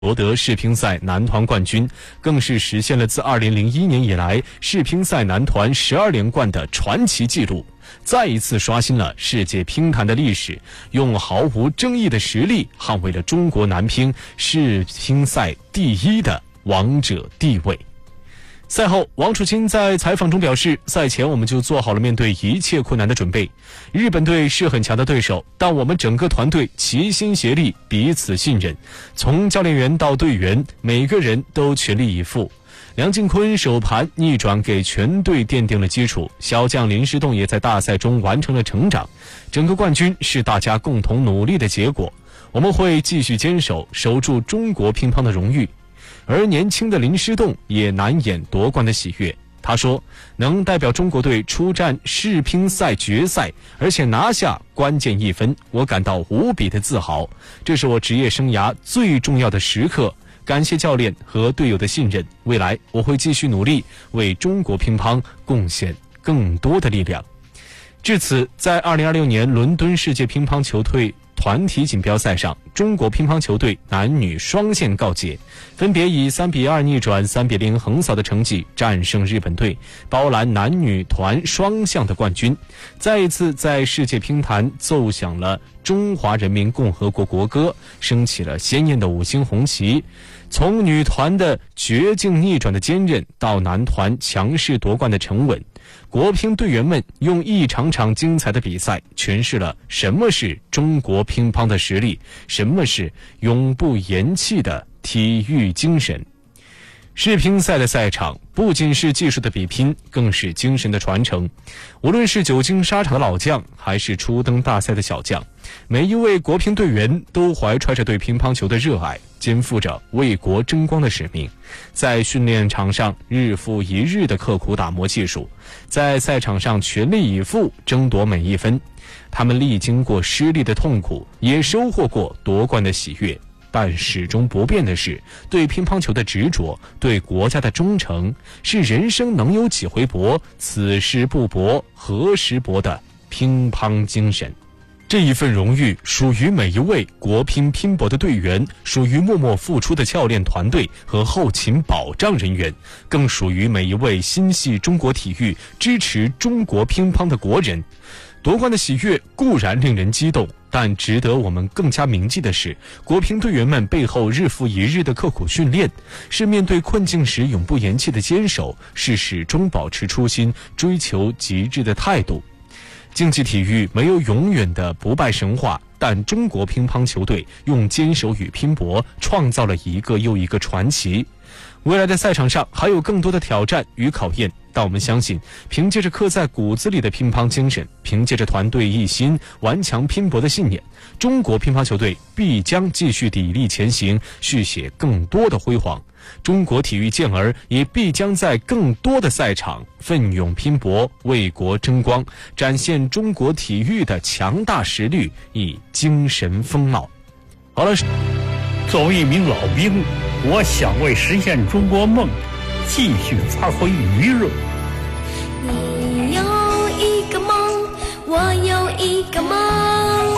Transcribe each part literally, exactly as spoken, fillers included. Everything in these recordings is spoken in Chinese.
夺得世乒赛男团冠军，更是实现了自二零零一年以来世乒赛男团十二连冠的传奇纪录，再一次刷新了世界乒坛的历史，用毫无争议的实力捍卫了中国男乒世乒赛第一的王者地位。赛后，王楚钦在采访中表示，赛前我们就做好了面对一切困难的准备。日本队是很强的对手，但我们整个团队齐心协力，彼此信任，从教练员到队员，每个人都全力以赴。梁靖昆首盘逆转给全队奠定了基础，小将林诗栋也在大赛中完成了成长。整个冠军是大家共同努力的结果，我们会继续坚守，守住中国乒乓的荣誉。而年轻的林诗栋也难掩夺冠的喜悦。他说，能代表中国队出战世乒赛决赛，而且拿下关键一分，我感到无比的自豪，这是我职业生涯最重要的时刻，感谢教练和队友的信任，未来我会继续努力，为中国乒乓贡献更多的力量。至此，在二零二六年伦敦世界乒乓球队团体锦标赛上，中国乒乓球队男女双线告捷，分别以三比二逆转、三比零横扫的成绩战胜日本队，包揽男女团双项的冠军，再一次在世界乒坛奏响了中华人民共和国国歌，升起了鲜艳的五星红旗。从女团的绝境逆转的坚韧，到男团强势夺冠的沉稳，国乒队员们用一场场精彩的比赛诠释了什么是中国乒乓的实力，什么是永不言弃的体育精神。世乒赛的赛场不仅是技术的比拼，更是精神的传承。无论是久经沙场的老将，还是初登大赛的小将，每一位国乒队员都怀揣着对乒乓球的热爱，肩负着为国争光的使命，在训练场上日复一日的刻苦打磨技术，在赛场上全力以赴争夺每一分。他们历经过失利的痛苦，也收获过夺冠的喜悦，但始终不变的是对乒乓球的执着，对国家的忠诚，是人生能有几回搏，此时不搏何时搏的乒乓精神。这一份荣誉属于每一位国乒拼搏的队员，属于默默付出的教练团队和后勤保障人员，更属于每一位心系中国体育、支持中国乒乓的国人。夺冠的喜悦固然令人激动，但值得我们更加铭记的是，国乒队员们背后日复一日的刻苦训练，是面对困境时永不言弃的坚守，是始终保持初心、追求极致的态度。竞技体育没有永远的不败神话，但中国乒乓球队用坚守与拼搏创造了一个又一个传奇。未来的赛场上还有更多的挑战与考验，但我们相信，凭借着刻在骨子里的乒乓精神，凭借着团队一心、顽强拼搏的信念，中国乒乓球队必将继续砥砺前行，续写更多的辉煌。中国体育健儿也必将在更多的赛场奋勇拼搏，为国争光，展现中国体育的强大实力与精神风貌。好了， 作为一名老兵，我想为实现中国梦继续发挥余热。 你有一个梦，我有一个梦。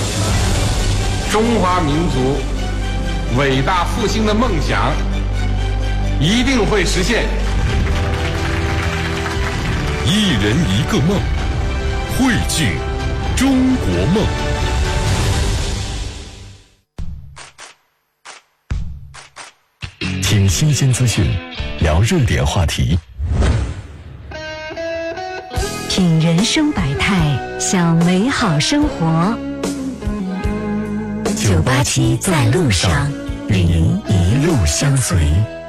中华民族伟大复兴的梦想一定会实现。 一人一个梦，汇聚中国梦。听新鲜资讯，聊热点话题， 品人生百态，享美好生活。九八七在路上，与您一路相随。